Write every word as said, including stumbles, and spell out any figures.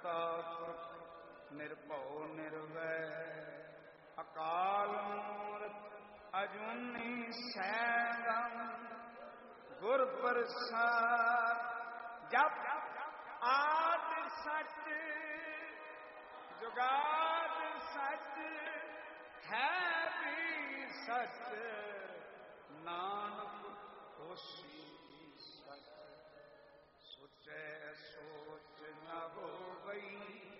ਕਰਤਾ ਪੁਰਖ ਨਿਰਭਉ ਨਿਰਵੈਰ ਅਕਾਲ ਮੂਰਤ ਅਜੂਨੀ ਸੈਭੰ ਗੁਰ ਪ੍ਰਸਾਦ। ਜਪ ਆਦ ਸਚ ਜੁਗਾਦ ਸਚ ਹੈ ਵੀ ਸਚ ਨਾਨਕ ਹੋਸੀ ਸਚ। ਸੁਚੈ ਸੋਚ ਨ ਹੋਵਈ